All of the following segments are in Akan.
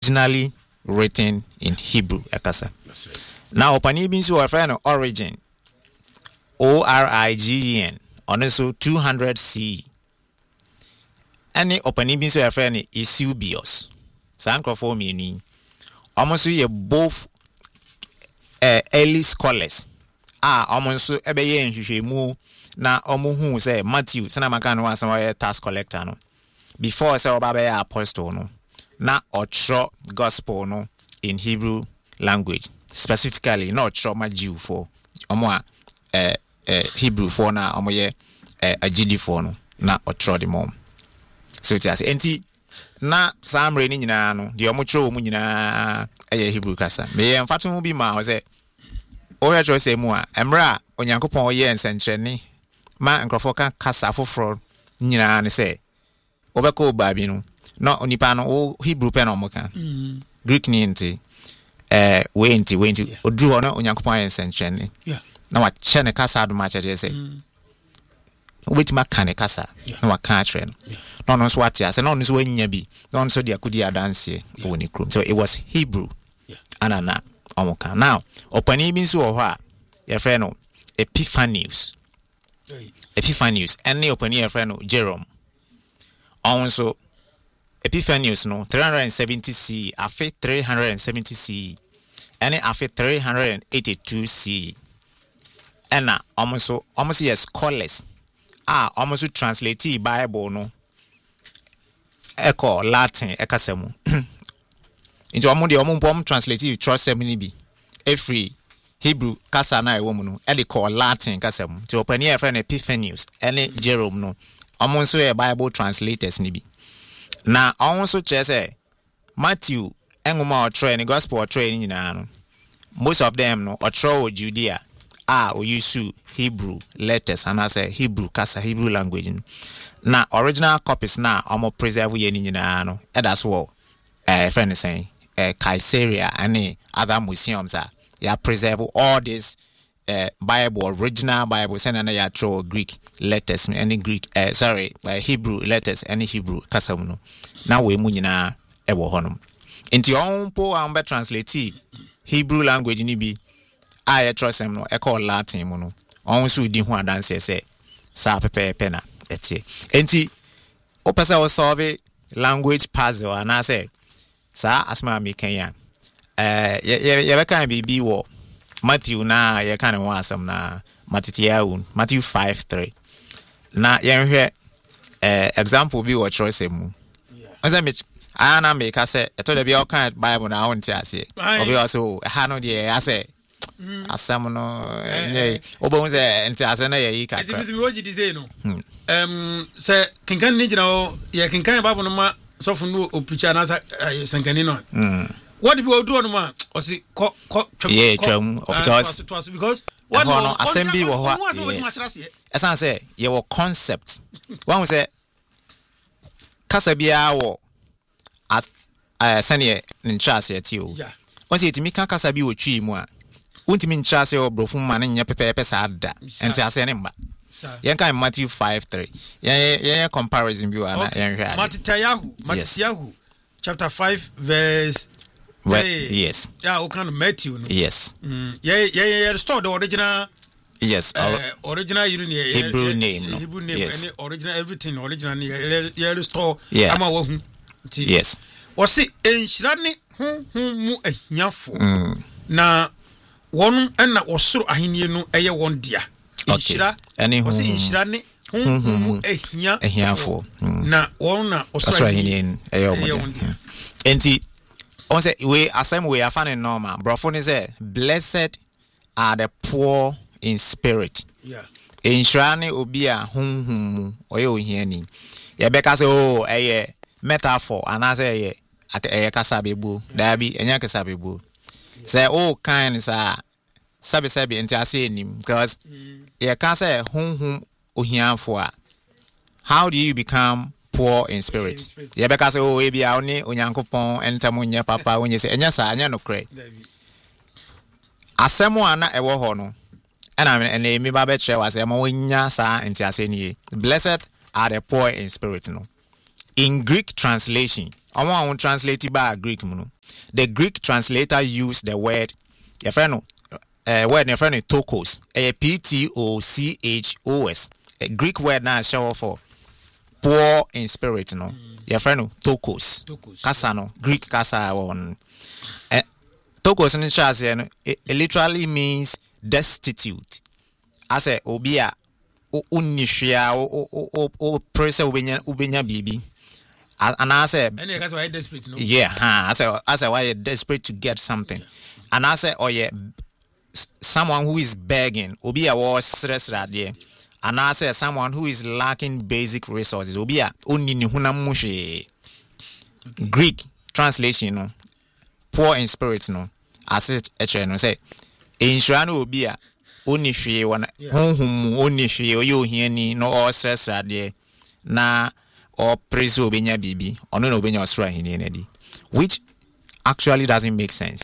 originally written in Hebrew ekasa. Now opani bi nso friend origin ORIGEN on so 200 CE. Any opani bi nso friend Eusebius. Sankrofo mieni. Almost ye both early scholars. Almost ebeye nhwehwemu na omuhu say Matthew sana maka no asama tax collector no. Before say oba apostle no. Na otro gospel no in Hebrew language. Specifically not trauma Jew for omo Hebrew for na omo ye agidi for no na otro the mom. So it has enti na samre ni nyina no de omo tro mu nyina Hebrew kasa. Me ye mfato mu bi ma o say o ya tro say mu a emra onyankopon ye nsentrene ma nkrofo ka kasa foforo nyina ne say obeko baabi no no onipa no o Hebrew pen omo kan Greek ni enti wenti odru hono onyankopon ayen sentrene na wa che ne kasa do ma che say wait ma kan ne kasa na wa kan atre no no so watia say no no so wanya bi no so dia kudi adanse woni krom. So it was Hebrew anana omoka. Now opani bi nso ho a your friend no Epiphanius any opani your friend no Jerome also Epiphanius no 370 CE afi 370 CE any afi 382 CE ena almost yes scholars almost translate Bible no eko Latin ekasemu into omo translate trust semini bi every Hebrew kasa na ewo mu no e dey call Latin kasem to opani e friend Epiphanius any Jerome no omo e Bible translators ni bi na also say Matthew enguma otro ni gospel otro ni nyina no most of them no otro Judea o use Hebrew letters and I say Hebrew kasa Hebrew language na original copies na omo preserve ye ni nyina no that's what friend saying Caesarea and other museums ya preserve all this Bible, original Bible, send ya throw Greek letters, any Greek, Hebrew letters, any Hebrew kasamuno. Now we munyina ewo honum. Inti onpo ambe translate Hebrew language ni bi I trust them no call Latin muno. Onsu di ho adanse say sa pepe na etie. Enti opesa wo solve language puzzle and I say sa asma mi Kenya. Ye can be wo Matthew na ye kind of want some na Matthew 5:3 na ye example bi wo choice mu asa me ana make say eto de bi o kan Bible na won ti ase obi also ha no de ase asam no obo se enti ase na ye yi ka ati mi woji di say no se kinkan ni jina o ye kinkan Bible no ma so fu no opicha na sankani no what do you do on man or see because what no assembly wo as I say your concept one say kasa bia wo as sane ntrase ati o one say timi kan kasa bi wo twi mu a untimi ntrase o brofu ma na nya pepepe sa da enti ase ne mba yen kan Matthew 5:3 yen comparison bi wa na yen hwa Matthew chapter 5 verse yes. Yeah, kind of Matthew. No? Yes. Yeah. Restore the original. Yes. Original Hebrew name. No? Hebrew name. Yes. Any original everything. Original. Yeah. Restore. Yeah. Yes. Was it enshirani mu enyafo na won na osoro ahenie no eye won dia. Enshira. Was it enshirani mu enyafo na won na osoro ahenie eye won dia. Enti on say we asem we are finding normal brofo ni say blessed are the poor in spirit. Yeah. Inshirani obi a honhum oye ohiani. Ye beka say eye metaphor and I say eye kasa bebu. Da bi enya kasa bebu. Say kind sa sabi enti ase enim because ye can say honhum ohianfo a how do you become poor in spirit? Yeah, because ebi a oni onyankopon entamunye papa onye se enya sa anya no kre. Asemo ana ewo ho no. And emi ba be tre was e ma wonya sa enti ase ni. Blessed are the poor in spirit no. In Greek translation, I want to translate it by Greek. The Greek translator used the word, your friend, word your friend tokos, P-T-O-C-H-O-S. A Greek word now show for poor in spirit, no. Your friend tokos. Kasa no, Greek kasa one. Tokos in the it literally means destitute. I say obia unishia o pressure ubenya bibi. And I say, that's why desperate, no? Yeah, I say why you're desperate to get something. Yeah. And I say, oh yeah, someone who is begging, obi a was stress radie. And I say someone who is lacking basic resources, obi a oni ni hunamushi. Greek translation, no, poor in spirit, no. I said, no say, insurano obi a oni hwe wana honhum oni hwe oyo hiani no all stress radie na or praise obenya bibi or no obenya osra hini nedi, which actually doesn't make sense.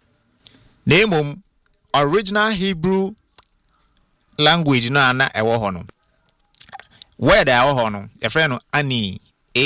Name original Hebrew language na ewo ho no word ewo ho no your friend no ani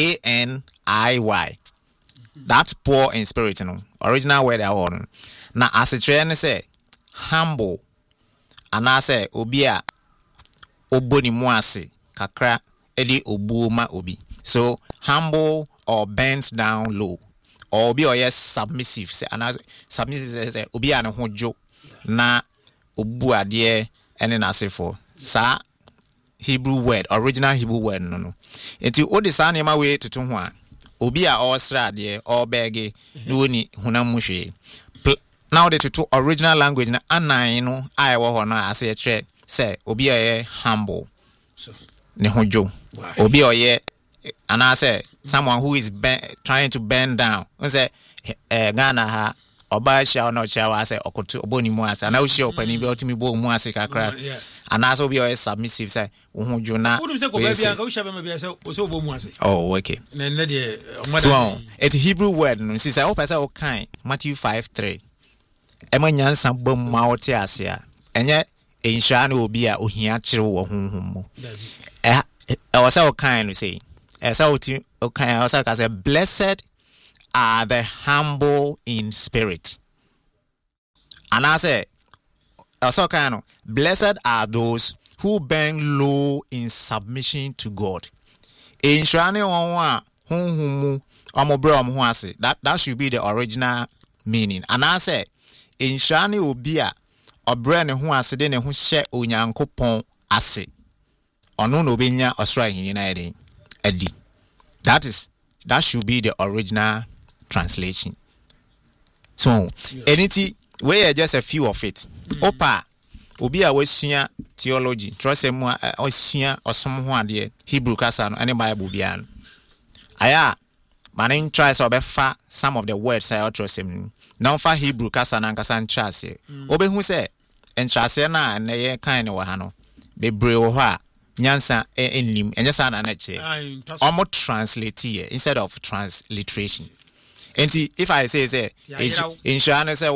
A-N-I-Y, that's poor in spirit, no original word ewo ho no na asitre ne say humble and I say obi a oboni mu ase kakra edi obuma obi. So humble or bent down low, or obi or yes submissive. Say and submissive say obi an hojo na obu ade ene na say for sa Hebrew word, original Hebrew word no. Enti o de sa na ma we tutu ho a obi a o sra ade o bege ni woni hunam hwe. Now the tutu original language na anan no ai wo ho na ase tre say obi a humble. So ne hojo obi oye and I say someone who is trying to bend down. I say Ghana ha oba sha no cha wa say okoto oboni mu ase na o shi opani bi otimi bo mu ase kakra and I say obi oye submissive say hojo na wonu say ko ba bia ka o sha be ma bia say o say obo mu ase. Oh okay. Na de so it Hebrew word no see say o pese o kan Matthew 5:3 ema nyansa bom ma o te ase a enye enhira na obi a ohia kire wo honhom mo. I was so kind to say, blessed are the humble in spirit. And I say, blessed are those who bend low in submission to God. That should be the original meaning. And I say, in Shani Ubia, or Bren who has then who share Unyankopon ase. Ono no benya osra hini edi. That should be the original translation. So anything where just a few of it. Opa obi a wesua theology, trust em wesua osom ho ade Hebrew kasa no any Bible bia no. Aya manin try so befa some of the words I trust em. Now for Hebrew kasa na kasa ntrase. Obehu se ntrase na na ye kan no ha no. Bebre wo ha nyansa enim enye sa na na che almost translate here instead of transliteration. And if I say insurance say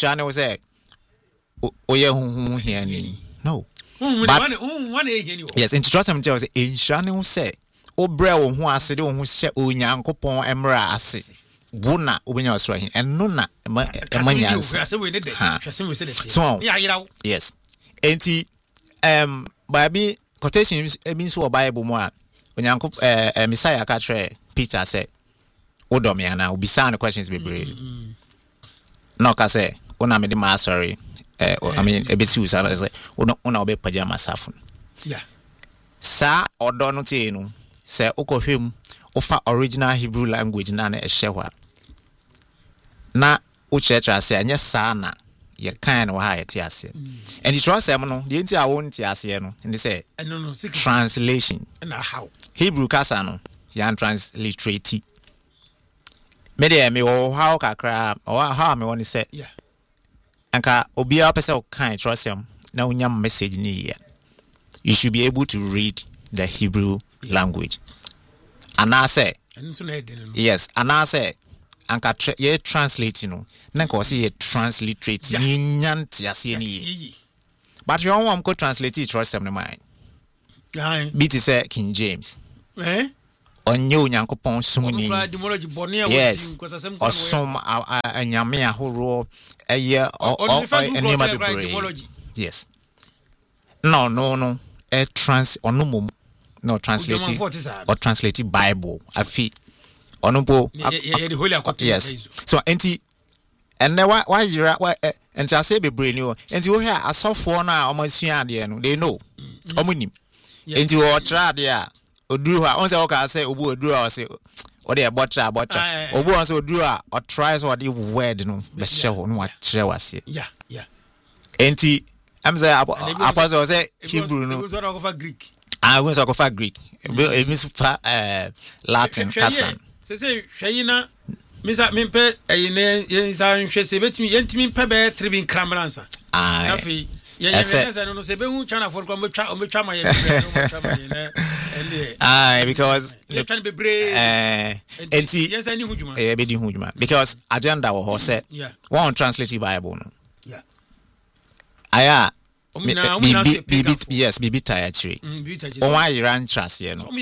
oye hu here ni no but yes in trust am tell say insurance say obre wo hu ase de wo hu hye onyankopon emra ase buna obenya osra hin eno na emanyansa so yes enti baby quotations means so Bible mo a onyankop Messiah ka tre Peter say odom ya na obisa the questions be brave no ka say una me de ma sorry I mean a bit suicide say una obe pajama safun yeah sa odo no tie no say okohwem ofa original Hebrew language na na ehwe na o church say anya sa na ye kind of high ase and the trust them no the enti a won ti ase no and they say no translation and how Hebrew kasa no yan transliterate me dey me how kakra or how me want say yeah anka obi a person kind trust them na unya message ni ya you should be able to read the Hebrew language and I say yes and I say anka ye translate no na ko say ye transliterate ni nyanti ase ni but you want to translate it trust them mind beat say King James onye Onyankopon sumuni. Yes. Osom anyame ahoro eye enema bebre. Yes. No. Onumum no translated or translated Bible. Afi. Onupo. Yes. So and then why you and I say be brain you and you hear a soft one almost they know. Omunim. And you try there. Odruha once I say Obu Odruha say or they butcher Obu once Odruha or tries what you word no be show no what was it. Yeah. Enti I'm say apostle say Hebrew no. Greek. I was of Greek. It means Latin Kasan. Say Shayina Misa Mimpe yen hwese betimi yentimi pe be tribin kramransa. Afi yes I don't know say be hu chana for ko metwa ma ye because you can be brave enti yes I ni hujuma be di hujuma because agenda wo ho say one translate Bible no. Yeah. Aya Bibi tire on why you ran trust here no.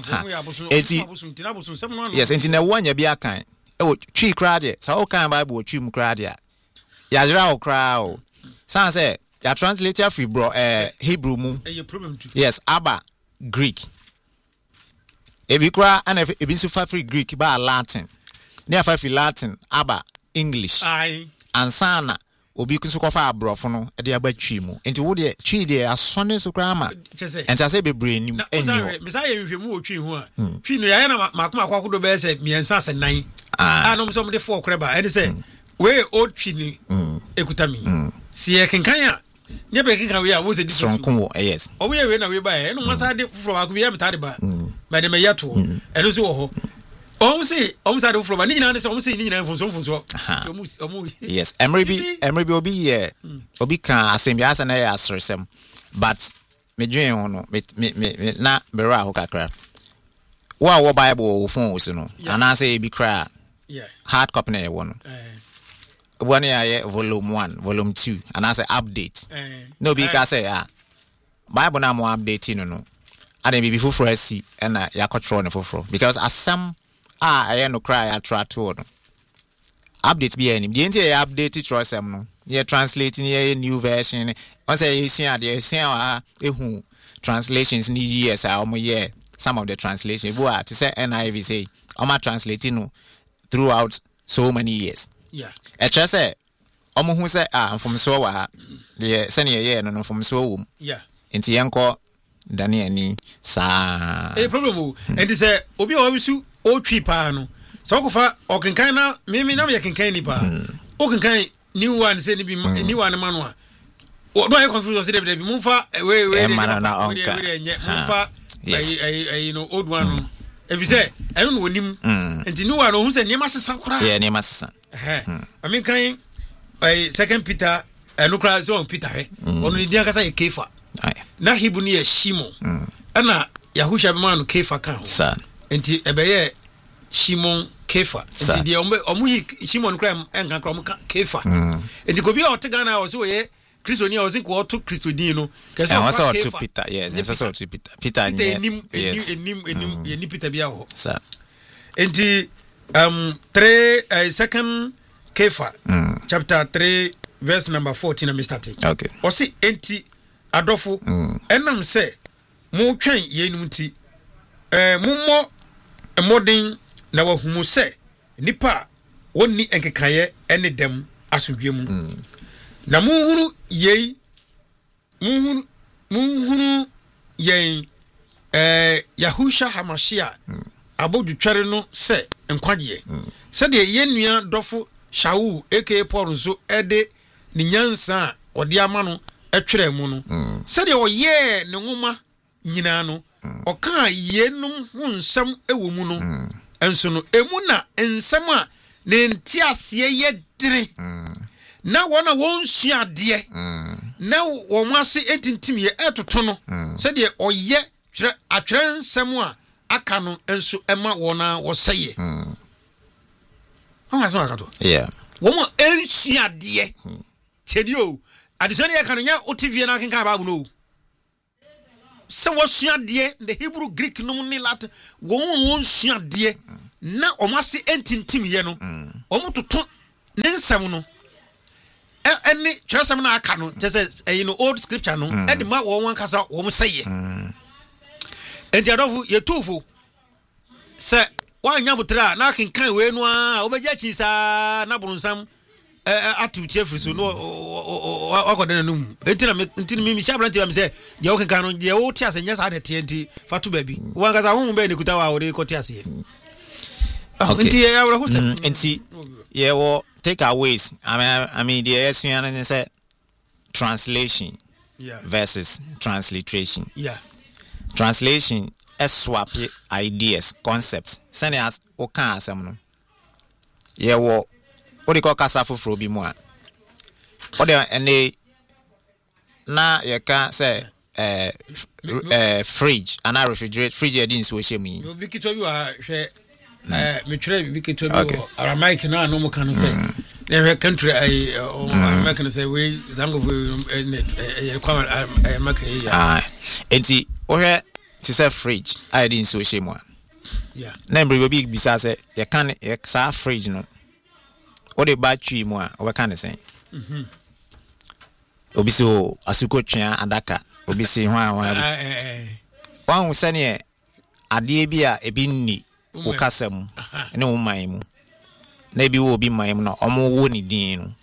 Yes, enti na one ya bi akan. E twi kra de. Sa o kan Bible twi mu kra de. Ya jira o kra o. San say ya translate free bro Hebrew mu. Yes, Abba Greek. Ebi kra and ebi so fa free Greek ba Latin. Ne fa free Latin, Abba English. Aye. Ansana obi kunso kofa abrofo no e de abatwi mu enti wo de twi de asone so kra ma enti ase bebre nim enyo me say ehwehwemu otwi ho a twi no ya na makoma akwakodo be se miensa se nan no so de 4 kra ba e de se we otwi ni ekutami si e kenkan a ne be kenkan we a wo se di so yes o we na we ba e no masa de fufuro akwa ya betade ba ba de me yato e no so wo ho Omsi de flow ni na se omsi ni na funso yes Emre bi obi obi kan asembia asa na ya asresem but me dwen ho no me na bera ho kakra wo Bible wo phone so no ana say bi kra hard copy na ye wo no one ya volume 1 volume 2 ana say update no bi ka say Bible na mo update no and bi fufuro asi na ya control ne fufuro because asam I no cry attract no update be any the entire update trust em no you translating a new version once you see ehu translations ni years some of the translation bo to say NIV say am translating no throughout so many years e try say omo hu say from so wa the senior no from so wom enti yenko Daniel ni sa problem and say obi o wisu o twi pa no so kofa okenkan na me na me kenkan ni pa okenkan new one say ni bi new one man no o do I confuse say dey bi mumfa we na mumfa you know old one no if you say I don't know nim and new one who say ni masesa kura ni masesa I mean kan second Peter no kra so Peter onu ni dia kasa e Kefa na Hebrew ni e Shimon ana Yahusha be man Kefa kan ho enti ebeye Shimon Kefa enti de omu yi Shimon kra enkan kra omu Kefa enti ko bi o tegana o so ye Kristo ni o sin ko to Kristo din no kese o so to Peter yes so to Peter ni Peter bia ho enti 3 second Kefa chapter 3 verse number 14 na Mr. T okay o si enti adofo enam se mo twen yenum ti mummo modern na wahumu se nipa wonni enkekaye ene dem asodwemu na munhuru yei munhuru yei Yahusha Hamashia abodutware no se nkwagie se de yenua dofo Shawu aka Paul nso ede ni nyansa ode ama no etwere mu no se de oye ne nwoma nyina no oka yenum hu nsam ewo mu no enso no emu na nsam a ne ntiase ye dire na wona won suade na wo mase entintim ye etoto no se de oye twere atwere nsam a aka no enso ema wona wo seye Anga so akato. Yeah. Womo ensuade. Tedio. Adisoni e kanu nya otivie na kenkan Bible no. se wo sua de the Hebrew Greek no ni Latin wo sua de na omase entintim ye no omototo ne nsam no any chesam na aka no just you know old scripture no e de ma wo wan kasa wo seye enti adofu ye tufu se wanya butra na kenkan we no a obeja chi sa na burunsam atu chefri so no wakoda no enti mi shabla enti am say je o kenkan no je o ti ase nya sa de TNT fatu baby wan kasa hu be ne kuta wa o de ko ti ase enti ya wura hu se enti ye wo takeaways I mean the SUN say translation versus transliteration. Translation swap ideas, concepts. Send us okan asem no. Ye wo o de ko kasa foforo bi mu a. O de ene na ye ka say fridge and refrigerator fridge e din so hye mu yi. No bi kitwa bi wa hwe me try bi kitwa bi aramaic na no mo kan say. The country I can say we zango kwa make enti o hwe ti say fridge I din so hye mu a. Yeah. Na mbre bi bisa say ye kan ye sa fridge no. O de battery mu a o be kan say. Obi so asuko twa adaka obi si hwan wan se ne ade bi a ebi nni o kasam ne wo man mu na bi wo bi man mu na omo wo ni din no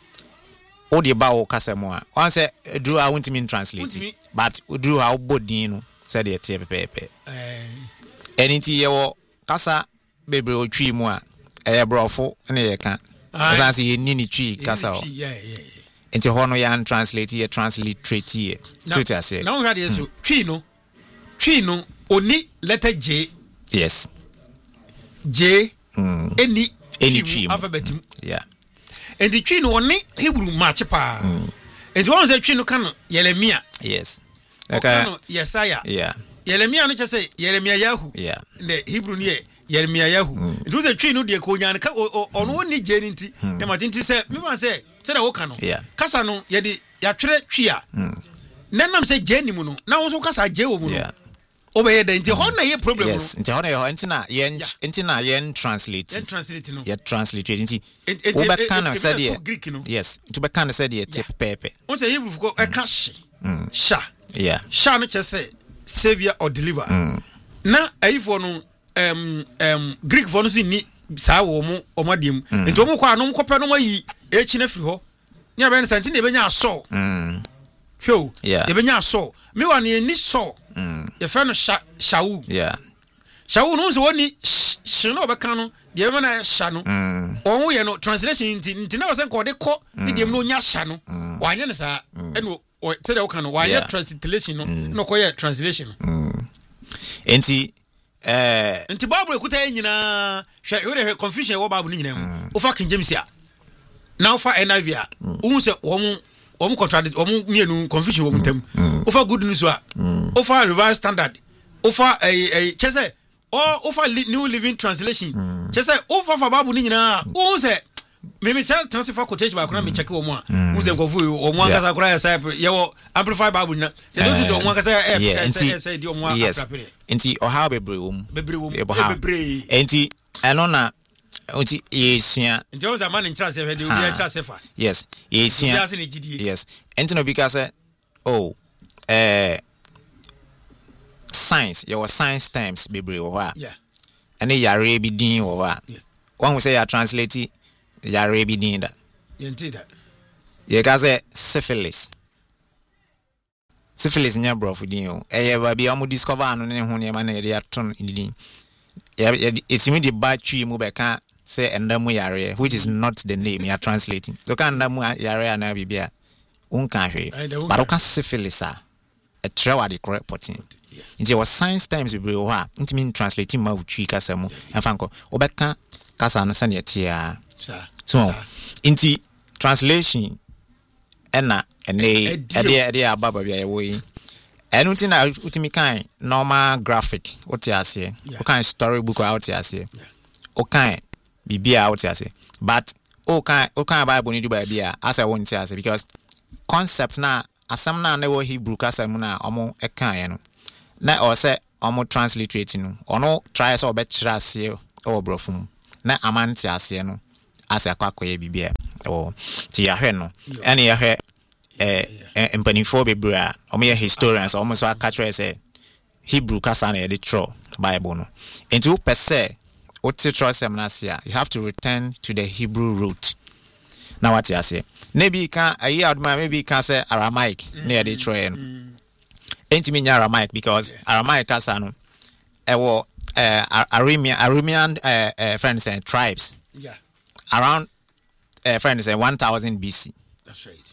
o de ba wo kasam a wan se dru a won't mean translate but dru a wo bodin no se de tie pepepe eniti ye wo kasa bebre o twi mu a eye brofo ne ye ka asanse ye ni twi kasa o enti hono ya translate ye transliterate ye so to say now had yes twi no oni letter J. Yes. J any twi alphabet. Yeah. And the twi no oni Hebrew match pa. And one say twi no kan Yeremia. Yes. Okay. Yesaya. Yeah. Yeremia no just say Yeremia Yahu. Yeah. The Hebrew ni Yeremia Yahu. It was a twi no de ko nyan ka on woni J nti. E ma tinti say me man say da wo kan no. Yeah. Kasa no ye de ya twere twi a. Nanam say J ni mu no. Na wo so kasa J wo mu no. Yeah. Obey the nti ho na ye problem. Yes, nti ho na ye nti na yen translate. Yen translate no. Ye translate nti. Oba kan said ye. Yes, to be kan said ye tip pepe. O say Hebrew ko e ka sha. Yeah. Sha no che say savior or deliver. Na ayifo no Greek for no si ni sa wo mu omadiem. Nti o mu kwa no mu kope no mayi e chi na firi ho. Nya be nsanti na e benya aso. Hwo. E benya aso. Me wa ne ni so. Your friend Shawu. Yeah. Shawu no so woni shino obeka no de me na sha no. Onwo ye no translation nti na was ko de ko ni de no nya sha no. Wa nya ne sa eno say de woka no wa ye translation no no ko ye translation. Enti Bible ekuta nyina hwe yo de confusion wo Bible nyina mu. Ofa King James a. Na ofa NIV a. Wo se wo contradict wo mienu confusion wo mutam ofa good news wa ofa revised standard ofa chese ofa new living translation chese ofa fa Bible ni nyina wo se me tell transfer quotation ba kuna me check wo mu a wo se nkofu wo mu akasa kura ya sai ye wo amplify Bible na se do so wo akasa say di wo mu akapere enti o ha bebre wo mu bebre enti eno na oti yesia njo za man in chance he de obi a chance fa yes yesia yes enti no because science your science times bebre wo ha yeah and yare bi din wo ha one who say ya translate yare bi din da yenti da ye ka say syphilis nya bro fu din o ba bi am discover anu ne ho ne ma na ye aton din it's me the battery mu be kan say endamu yare which is not the name you are translating so kan endamu yare na bibia unka hwe but uka syphilis a trewa the correct potting nti was science times we bro ha nti mean translating ma utwi kasa mu afanko obeka kasa no sane etia so nti translation ena ede ababa bia yewo yi enu nti na utimi kan normal graphic what you say o kan storybook out you say o kan bibia out you say but o kan Bible ni do bibia as I want you say because concept na asam na wo Hebrew kasa mu na omo e kan ye no na or say omo transliterate no ono try say obekira ase o brofum na amanti ase no ase akwakoye bibia o ti ya hwe no ene ya hwe empanifo bebra omo ye historians omo so akatra say Hebrew kasa na the true Bible no into per se what trust semnasia you have to return to the Hebrew root. Now what you say maybe can a year maybe can say Aramaic near the true ain't mean Aramaic because Aramaic kasa no Aramean friends and tribes around friends 1000 BC. That's right.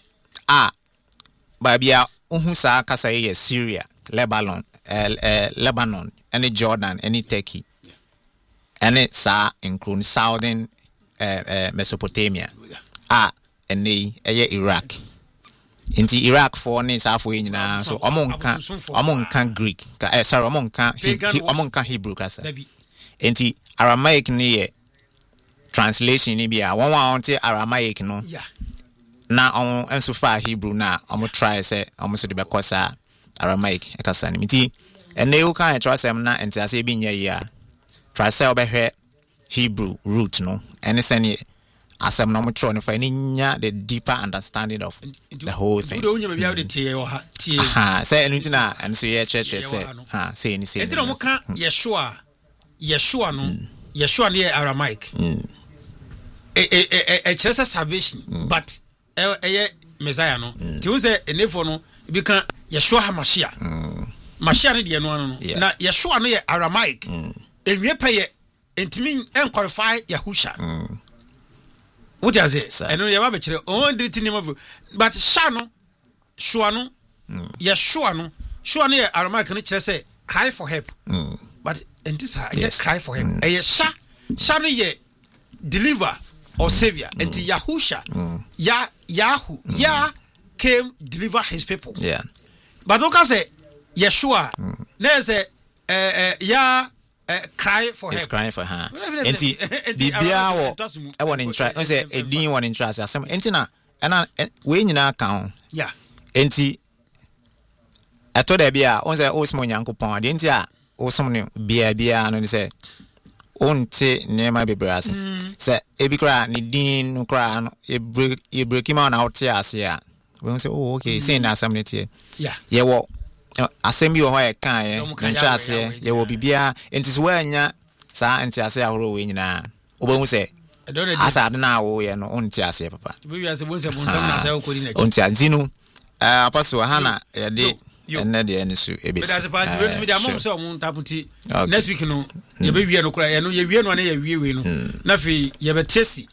Babia uhusa kasa ye Syria, Lebanon, any Jordan, any Turkey, any sa include southern Mesopotamia. And Iraq. Inti Iraq for ne South way na so among can Greek. Sorry, among can Hebrew kasa. Inti Aramaic ni translation ni bia one want Aramaic no. Na on enso fa Hebrew na omo try say omo so de bekosa Aramaic e kasa ni miti ene you kan try say na enti ase bi nya yi a try say obehwe Hebrew root no ene say ni asem no mo tro no fa ni nya the deeper understanding of the whole thing say enu na enso ye church say say ni say enti no mo kan Yeshua no Yeshua ni Aramaic church salvation but Messiah no ti won say enefo no bi kan Yeshua HaMashiach Mashiach ne de no na Yeshua no ye Aramaic enwie peye entimi enqualify Yahusha what you say eno ye ba be kire on dirty name of but sha no shua no Yeshua no shua no ye Aramaic no kire say cry for help but entis yes cry for help sha no ye deliver or savior and Yahusha Yahu came deliver his people but don't say Yeshua there's a cry for help crying for her enti bibia wo e won interest say edin won interest asem enti na we nyina kan enti eto da bia on say osmo nyankopon de enti a osom ne bia no say onte nema bebrase se ebikra ni din no kra no ebreki na ote ase a we say oh okay say na asem netie ye wo asem bi ho e kan ye ncha ase ye wo bibia enti se wanya sa enti ase ahoro we nyina obo say asa na wo ye no onte ase papa bi ase bon se bon sam na say ko di na onte anzinu apaso hana ye de enne de ensu ebesi but as part we me dey amom say omo taputi next week no ye be wie no kura ye no ye wie no na ye wie we no na fi ye be tesi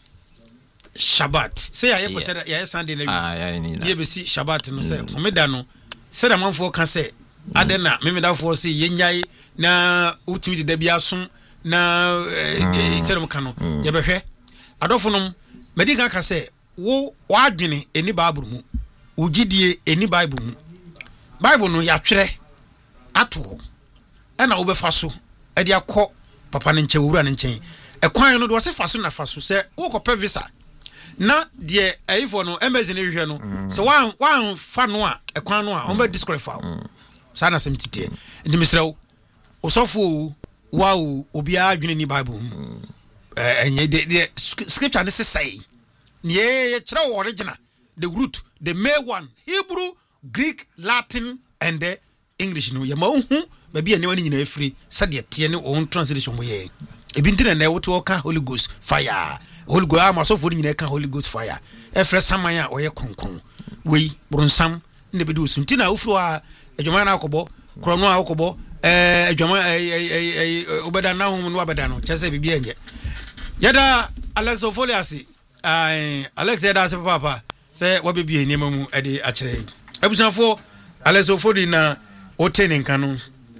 Shabbat say ye ko say ye Sunday na ye be si Shabbat no say omeda no say da manfo kan say adena me da fo say ye nyai na utimi de da bia som na say no kan no ye be hwe adofo no medi kan say wo adwene eni Bible mu ugidie eni Bible mu Bible no ya twere ato na wo be faso e dia kɔ papa ne nche wura ne nchen e kwan no do se faso na faso se wo kɔ pɛ visa na de ayifo no embassy ne hwehwɛ no so wan fa no a e kwan no a on be disqualify sa na sem tite ndi misrew osofo wow obi adwene ni Bible enye de scripture ne se say ne ye kyerɛ wo original the root the main one Hebrew Greek, Latin, and the English. No, you know, maybe anyone in a free, said the Tian own translation. We a been and never to Holy Ghost fire. Holy Ghost, I'm also for the Holy Ghost fire. A fresh Samaya or a concon. We, Bronsam, never do Suntina Ufua, a Jomana Kobo, Chrono Alcobo, a Joma, a Obadana, Wabadano, just a BB. Yada Alex Ofoliasi, Alex Edas Papa, say what be a name at the actually. Ebusanfo Alesofo di na otene kanu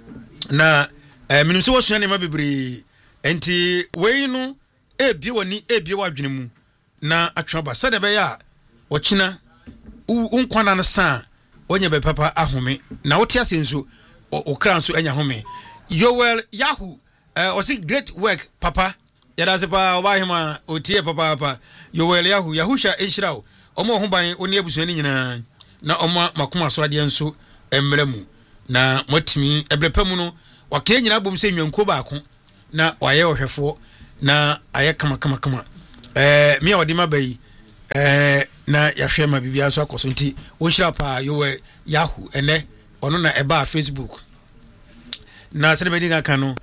na minimso wo sua ne ma bebre enti wei no ebie woni ebie wadwene mu na atwaba sade be ya wo kina unkwana na sa onye be papa ahome na wote asenso okra nso anya home Yoel Yahu osi great work papa yada se pa obahima otie papa Yoel Yahu Yahusha enshirawo omo ho ban oni abusuani nyina na oma makoma so ade nso emremu na motimi ebrepam no waka nyina bom se nwanko baako na waye ohwefo na aye kama me a wodi mabai na yahwe ma bibia so akoso nti wo hira pa yo Yahoo ene ono na eba Facebook na se be kan no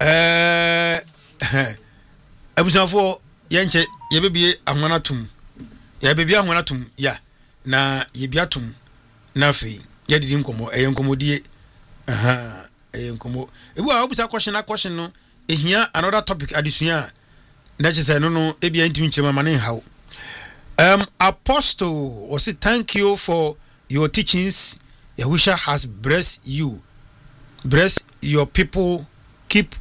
abusafo yenche yebebie ahwanatum yebebie ahwanatum ya na yebiatum na fi yedidi nkomo enkomodie enkomo ebu a obusa question no ehia another topic adisunya na chese no ebia ntimi nchema mane hawo Apostle was it thank you for your teachings. Yahusha has blessed your people, keep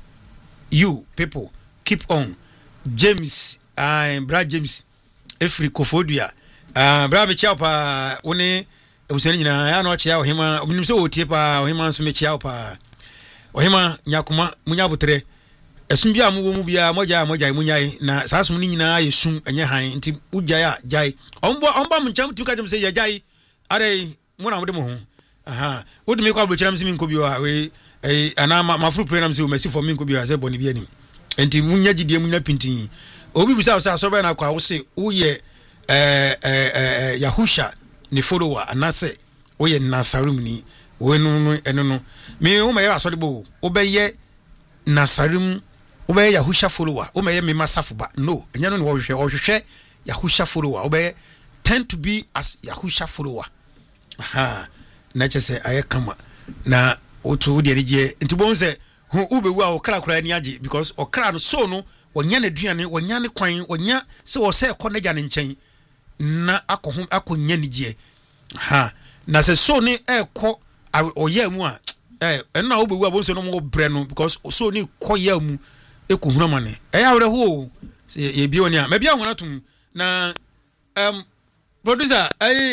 on. James Brad James Efri Kofodia Brad Chapa one useni ya no chia ohima minimse otie pa ohima so me chia pa ohima nyakuma munyabutre esumbia mu bia moja munyai na sasum ni nyina yesum enye han nti ujaya jai omba muncham tu kajem se ya jai are mu na mo de mo ho wodi me kwa blochira msi minko biwa we ana mafru prayer nam se o mercy for minko biwa se boni bi anim nti munya gidie munya pintin obi bisa so be na kwa wo se uye Yahusha ni follower anase uye Nasarum ni wenu eno no me o me asode bo obeye Nasarum obeye Yahusha follower o me masafu ba no enya no wo hwehwe Yahusha follower obeye tend to be as Yahusha follower na chese aye kama na otu de rije nti bonse hu ubewu a okra ni age because okra no so no wonya na duane wonya ne kwan wonya se wo se ekonaja ne nchen na akohum akonya nigye na se so ni eko oya mu a na obewu a bonse no mo bre no because so ni koya mu ekohuna mane awre ho ye bi oni a ma bia hona tum na producer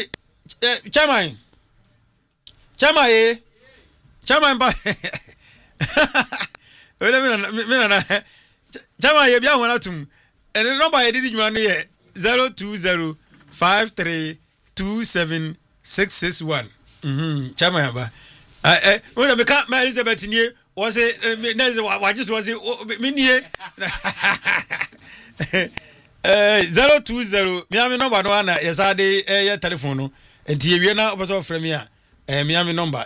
Chairman ba wele mina Chairman ye bia hona tum and number ye didi djuma no ye 0205327661 Chairman ba wele me ka ma Elizabeth nie was wa just was me nie 020 miami number no na yesade ye telephone no enti ye wie na oboso frame ya miami number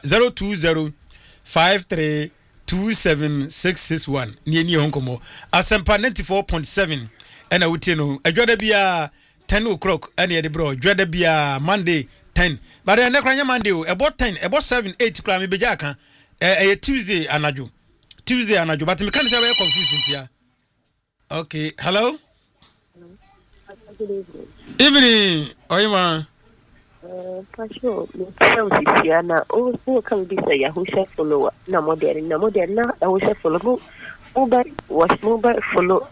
0205327661 ni honkomo asempa 94.7 ena wutie no adwada bia 10 o'clock ena ye de bro adwada bia Monday 10 but na kranya Monday about 10 about 7 8 kra me beja kan Tuesday anajo but me kan say we confuse ntia okay hello evening oyima Pasho, Luciana, oh, can be say Yahusha follower, na modern, Yahusha follow, mobile follow,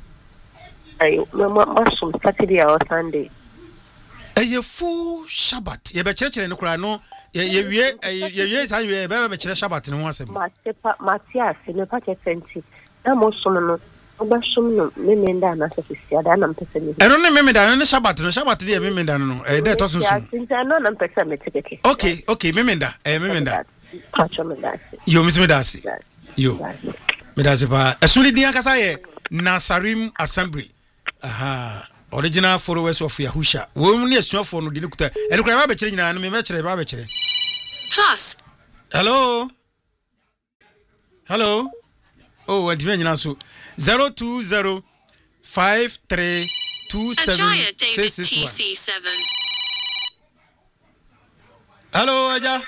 mushroom Saturday or Sunday. A full Shabbat, ye be church no kra no, ye say ye be Shabbat no once. Matias, no pache senti, na mushroom no memenda na sefisia da na mpese ni eno ne memenda no Shabbat de memenda no de to sunsun sinta no na mpese meteke okay memenda pacho medasi yo medasi yo medasi pa esuli dia kasa ye Nasarim Assembly original followers of Yahusha wo mu ne asuafo no de kuta eno kra ba be kire nyina no me kire ba be kire plus hello oh and me nyina so 02053276661 hello aja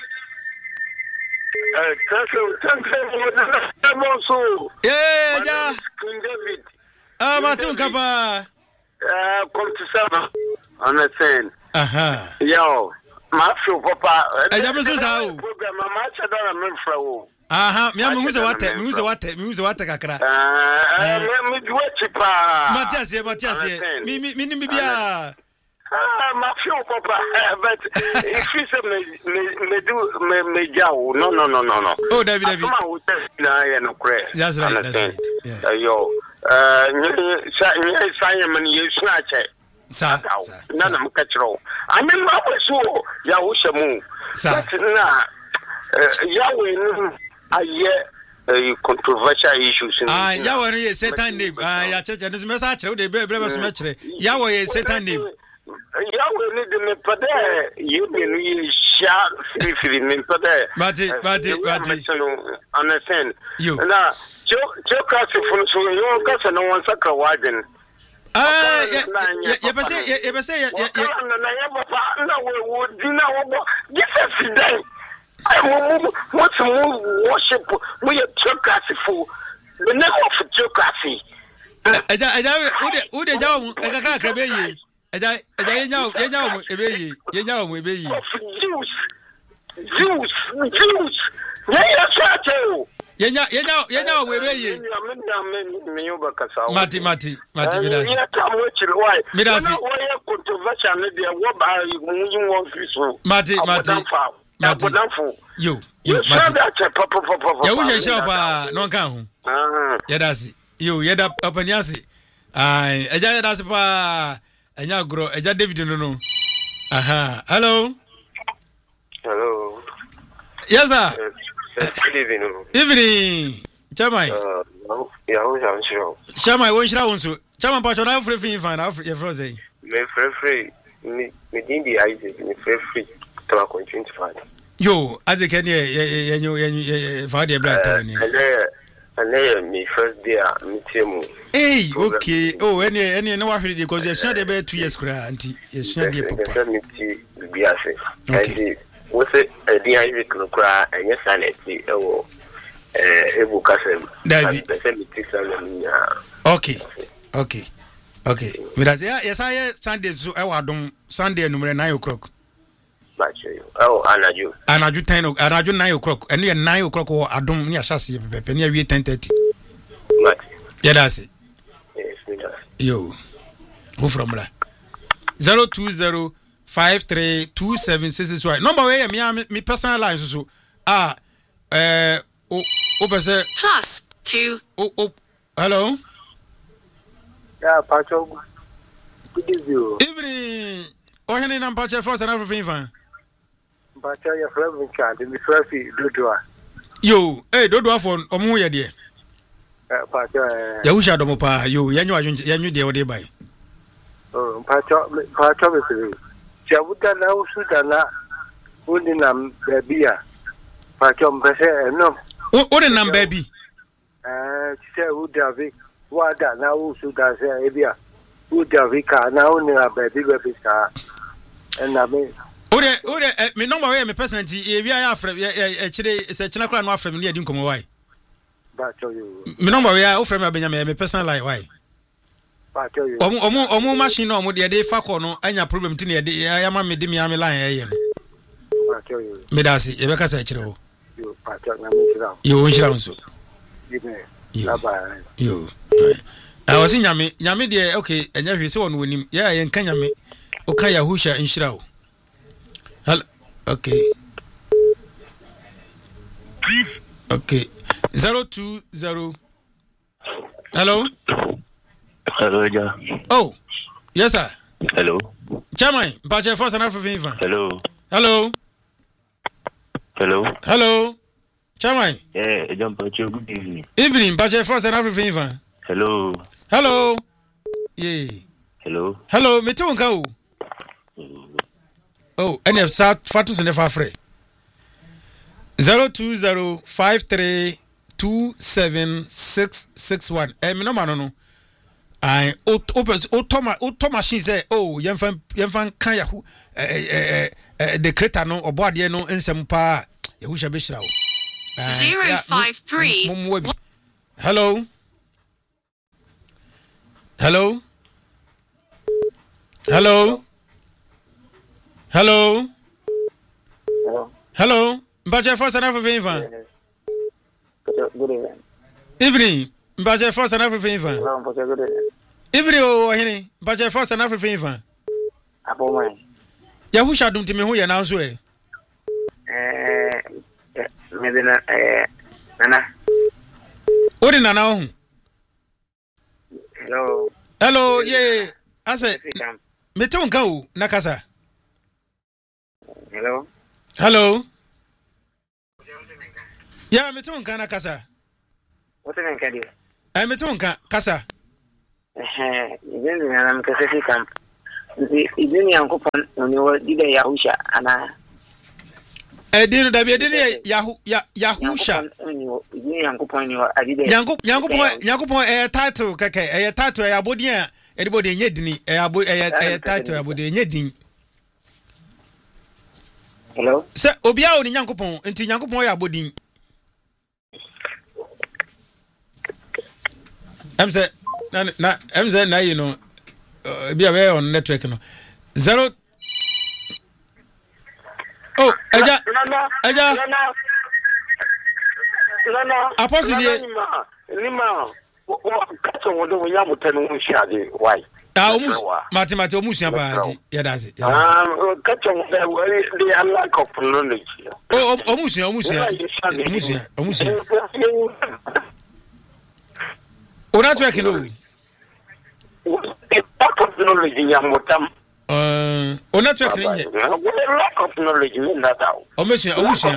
aja Matun kapa come to seven understand yo ma feel papa aja me so sao program ma cha da na mfrawo mi amuze wate kakra me duwe pa Matias mi bibia ma feel papa but if you say me jaw no oh David come on with na ya no crazy that's right yeah yo Simon yesu na che sa na mkachiro amen ma so ya wo shemu na Yahweh aye controversial issues. Yahweh is Satan name. Ya church and this actually they be so much. Yahweh is Satan name. Yahweh need me pada you be share free me pada. But understand. You. Na choka sifu so you ka no one sakra waden. You say na ya papa na we dina wo Jesus day. What's worship? We are theocracy for the name of theocracy. You Mati. Ya wuce shapa non kan hu. Ya dasi. You ya da apanyasi. Ai, eja ya dasi pa enya gro, eja David no. Aha. Hello. Hello. Yes sir. Good evening. Evening. Chamai. Ya wo jan show. Chamai wo shira wonso. Chamai pa chona free fin fan ya froze. Me free. Me din di Isaac, me free. To continue to find. Yo, as a can you father black tony. And me first day meet him. Hey, okay. Oh, any no after because you should be 2 years cry auntie. You should be papa. Okay. What's it? The Isaac cry and yes sanity oh Ebu Kasem. Okay. Because yes I Sunday so I wadom Sunday number 9 o'clock. Oh, Anaju 10 Anaju 9 o'clock. And you 9 o'clock or Adom near Chassis, near 10:30. Yeah, that's it. Yes, yo. Who from that? 020532766. Number way, me personal lines. So, +2. Hello? Yeah, Pacho. Good evening. Oh, any number first and everything. Pacho, your friend can't be first. Yo, hey, don't do for Omu ya dear. Pacho, Yahusha Domopa, you, Yanu, the other by. Oh, Pacho, Jabuta now, Sudana, Udinam, Babia. Pacho, no. What a number, baby? Say, would have it. What that now, Sudan, Abia. Would have it, now, baby, and I mean. Me number way me personality e wi aya afre e chire se china kra no afre me ne adin komo why ba cho you me number way o frame abenya me personal line why ba cho you omu machine no omu de fa ko no anya problem ti ne de ya ma me de me am line ye no ba cho you me dasi e be ka sa chire wo yo ba cho na me chira yo chira nso yo bye yo I was in nyame de okay enya hwe se won wonim ya ye nka nyame o ka Yahusha nshira wo. Okay. 020. Hello. Hello, ja. Oh, yes, sir. Hello. Chairman, Bache Force and African. Hello. Chairman. Yeah, John Pacho, good evening. Evening, Bache Force and African. Hello. Yeah. Hello, me too, go. Oh, and if Fatus in the Fafre 02053276661. No man no. I auto machine say oh yemfan kan yahu the creator no obode no ensem pa yahu sha beshira wo 053. Hello. Mbaje first and everything van. Good evening. Mbaje first and everything van. Evening oh hini. Mbaje first and everything van. Apo man. Ya hu shadum ti me hu ya na so e. Medina nana. Odi nana hu. Hello, yeah. Ase me ton ka o nakasa. Hello. Ya metu nka na kasa. What an enkadi. Metu nka kasa. Even na mkasa fi camp. Even yankopon oni wo dide Yahusha ana. Edino da bi edino Yahusha. Yankopon ni adide. Yankopon title keke title ya bodian anybody nye dini title ya bodian nye dini. Hello. Se obia oni Yankopon enti Yankopon ya bodin. Emse na you know be aware on network no 0. Oh eja Apostle die Nima kacho wodo wonya mutanu nshade why Mate omusia ba di ya dazi kacho wodo the lack of knowledge omusia Ona network no lack of knowledge nyamotam ona network ni lack of knowledge ni ndata omusia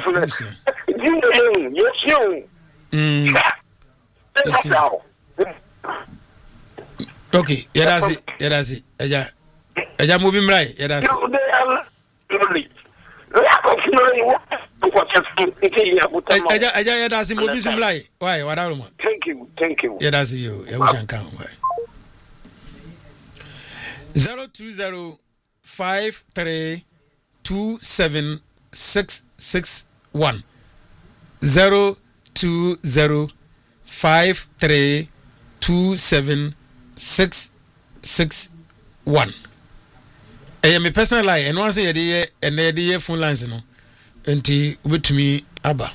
Okay, yadazi. Eja movie mrai, yadazi. Eja yadazi movie mrai. Why? Wadaru man. Thank you. Yadazi yo, yabushanka why. 02053276661 02053276661. Me personal line and once ye phone lines no enti ubetumi aba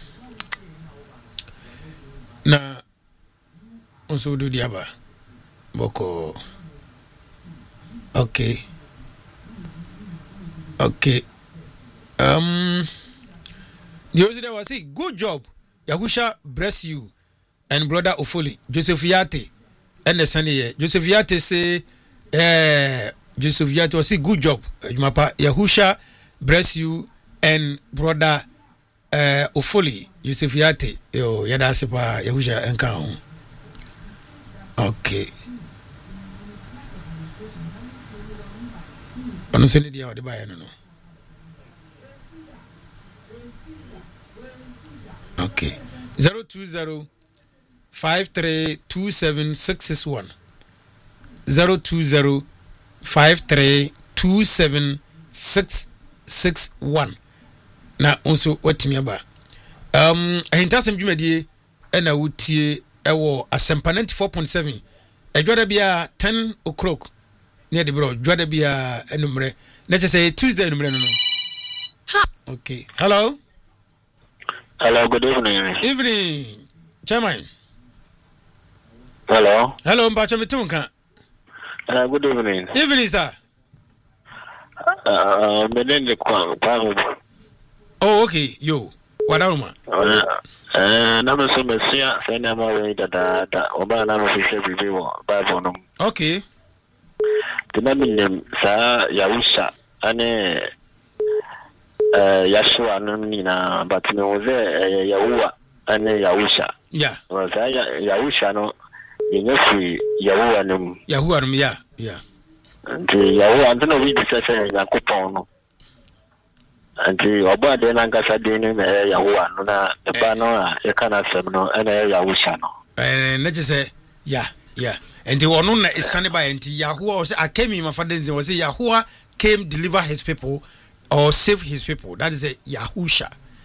na onso do di aba boko. Okay. The other was say good job. Yahusha bless you and brother Ofoli Joseph Yate and the Sunny Joseph Yate say Joseph Yate was say good job. Mapa Yahusha bless you and brother Ofoli Joseph Yate yo yada sepa Yahusha enka. Okay. Ono se ni dia ode ba ya no. Okay. 02053276661 02053276661 na onso watimi aba ahintasem dwumadie na wutie ewo Asempa 94.7 edwada bia 10 o'clock near the bro dwada bia enumre na say Tuesday enumre no. Okay. Hello, good evening. Evening, Chairman. Hello, Mpacho Mitunka. Good evening. Evening, sir. Menende kwa. Oh, okay. Yo, wadaruma. Nama so mesia sena mawe da oba nama fishe bibiwo Bible no. Okay. Tinaminem sa Yahusha ane Yashua nina but me was Yahuwa ane Yahusha. Yeah. Was Yahusha no yenyesi Yahuwa num. Yahuwa num yeah. Nti Yahuwa ntino widi sese Yakupon no. Nti oba de na ngasa de ne Yahuwa no na eba no yakana sem no ene Yahusha no. Neje say yeah. And the one is sunny by and Yahuwah was I came in my father's was say Yahuwah came deliver his people or save his people. That is a Yahusha.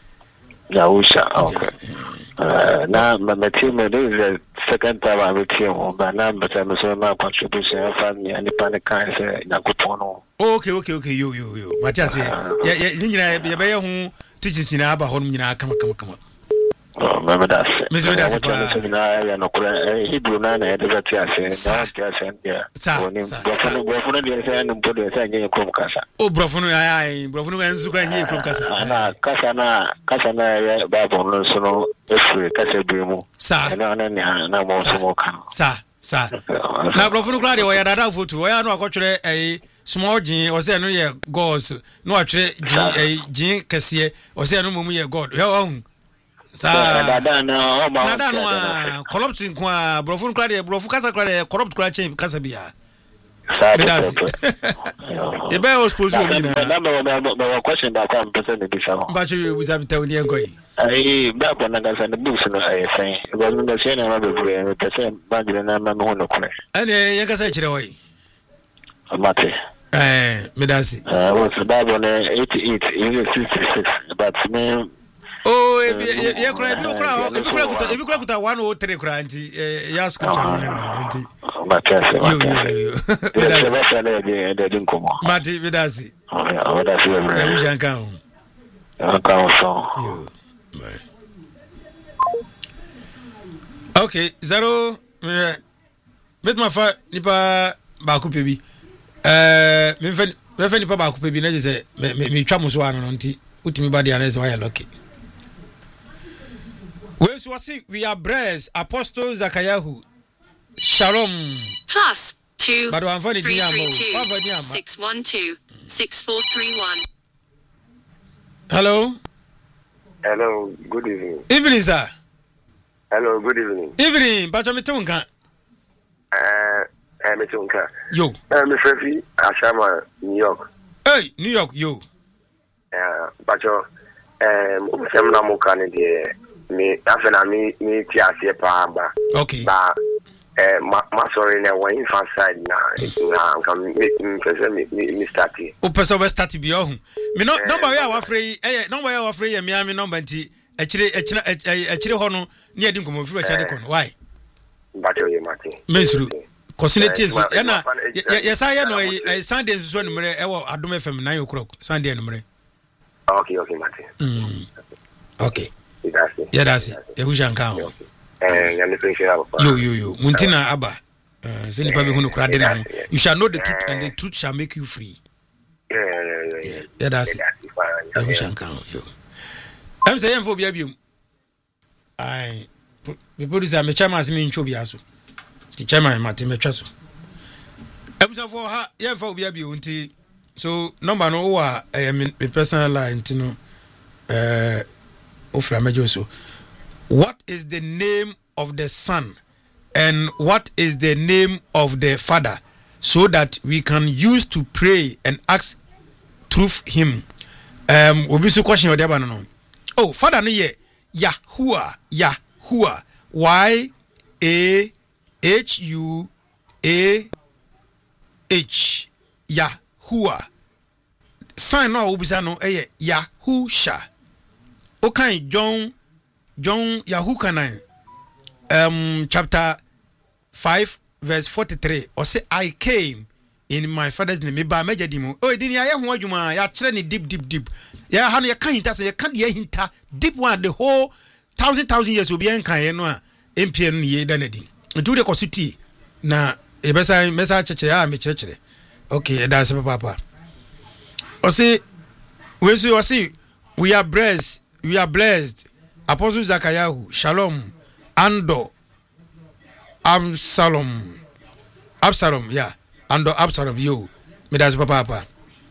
Okay. Now my team is the second time I met him, but now but I'm so my contribution family and the panic kind say Nakupono. Okay. You. Matias, yeah, who teaches in Abba home, come. Oh, remember that. Mr. Hebrew nine at the Oh, Brofunu, and Zuka, Kasana, Bible, so every Casabrimu, sir, now, Brofunu Claudio, I had a vote to where no culture a small gene or say no year gods, no a G. Cassia or say no mummy god, your own. dada na corrupting kwa brofun kwa brofu kasa kwa corrupt kwa chain kasa bia Medasi. You better expose you. No question that I'm person to be so. But you was having told you going. I back when I got the books no I say. It was the same another way with the same bag and I'm no correct. And you can say it away. Mate. Medasi. Was that one 88 even 66 but me. Oh, you cry, if you cry with 103 cry, your scripture. Mati Vidasi. Okay, zero. Bet my fa nipa baku pebi. Me fe nipa baku pebi na je se me twa mo so ano nti utimi ba dia na se why lucky. We are blessed. Apostle Zakayahu. Shalom. +2 332 612 6431. Hello. Hello. Good evening. Evening, sir. Hello. Good evening. Evening. But I'm Tunka. I'm Tunka. Yo. I'm Fefi Ashama, New York. Hey, New York. Yo. But I'm not more Canadian. Me after me tiasi pa ba okay ba ma sorry na when infant side na come me start o person we start bi ohun me no number we our free number we our free ya me number nti akire ho no ne adi nkomo firi akire ko why ba cho ye mate mensuru consultate so na ya say no Sunday so no mere e wo Adom FM 9 o'clock Sunday no mere okay mate okay that's it. You yo. Muntina Abba. You shall know the truth, and the truth shall make you free. Yeah, that's it. You shall count. I'm saying for Biabium. I people is a chairman in Chobiaso. The chairman Martin Metraso. I'm for her, yeah, for Biabium. So, number no, I am in personal line to know. What is the name of the Son and what is the name of the Father, so that we can use to pray and ask through him? Will be so question or no. Oh, Father no ye Yahuwah YAHUAH Yahuwah. Son no ubisa eye Yahusha. Okay, John Yahukanan, chapter 5 verse 43. Or say I came in my father's name. Me ba meja dimu. Oh, didn't ya ho adwuma ya kire ni deep. Ya ha no ya kan hinta say ya kan ya hinta deep one the whole thousand years obi en kan ye no a empie no ye da na din. Ntu de kositi na e mesa cheche ya me cheche. Okay, that's papa. O say we are blessed. We are blessed. Apostle Zakayahu, Shalom, Ando, Absalom, yeah, Ando Absalom, yo, me that's papa.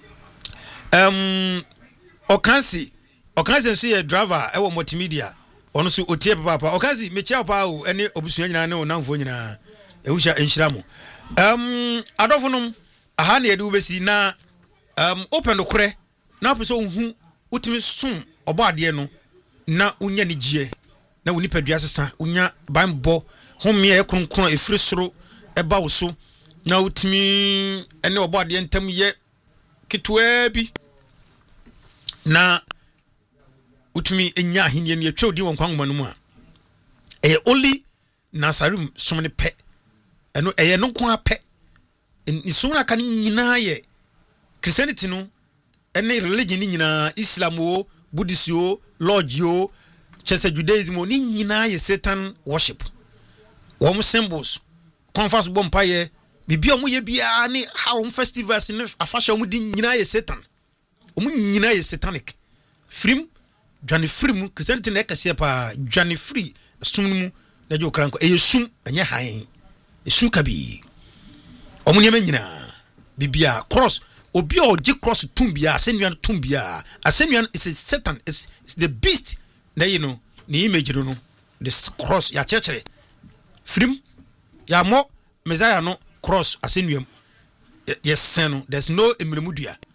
Okansi see a driver, ewo multimedia, ono so otie papa. Okansi me chia pa o, ene obusunya nyina ne onamfo nyina, ehusha enhyiramu. Adofonum, aha na yedu besi na open no kore, na peso hu, utimi sum obo ade no na unya ni gie na woni padua sesa unya banbo home ye kronkron efiri soro eba wo so na utimi ene obo ade ntam ye kitwa bi na utimi enya ahenie no yetwe odi won kwanoma no mu a only nasarim somne pe eno eye no kwa pe ni sumna kan nyina ye Christianity no ene religion ni nyina Islam o Buddhist yo, Lord yo, chese Judaism ni nyina ye Satan worship. Wom symbols, conference bompa ye, bibi omu ye bia ni how festivals ni afasha omu di nyina ye Satan. Omu nyina ye satanic. Frim, Johnny Frim, Christianity na ekase pa Johnny Free, summu na jo kranko e sum anya han. E sum kabi. Omu nyina bibia cross obi o je cross tumbia asenuan tumbia asenuan is a Satan is the beast that you know ni image no the cross ya chechere film ya mo Messiah no cross asenuam yes no there's no emremudua